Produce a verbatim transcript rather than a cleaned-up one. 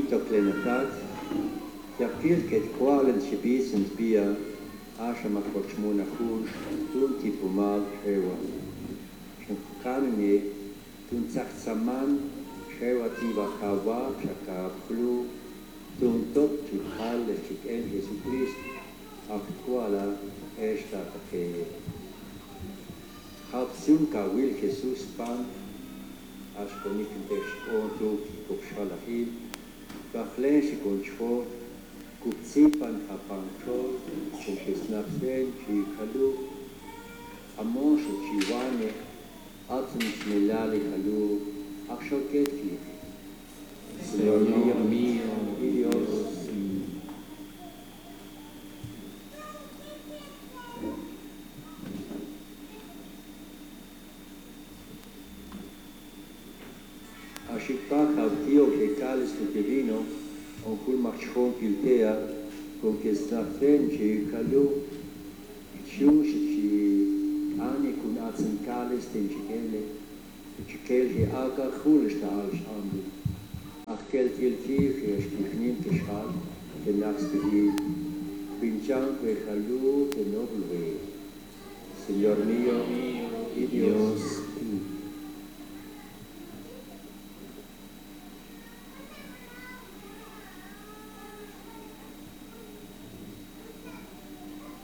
Vito Klenatat, Yakir Ket Kualen Shibis and Bia, Asha Makochmona Kush, Tunti Pumal Shewa. Shankanine, Tunzak Saman, Shewa Tiva Kawa, Shaka Plu, Tuntok Chikal, Chikel Jesucrist, Actuala, Esta Take. Hapsunka Will Jesus Pan, Ashkonik Desh Onto, Kopshalahil, Baflesh Gonchfo, Kupsipan Hapanchol, Kumpesnapsen, Chikalu, Amonsho Chiwane, Atum Chmelali Halu, Akshoketi, Señor mío, Dios. Ashipach Abtio que Calis tu Divino, on cul marchon Piltea, con che Snafen Chikalu, Chushi, Ani kun Atzen Calis den Chikele, Chikel he Aga Kulista Alshandi, Achkel Tilti, Heshkinin Kishal, the next day, Pinchan Kwechalu, the noble way. Señor mío, y Dios.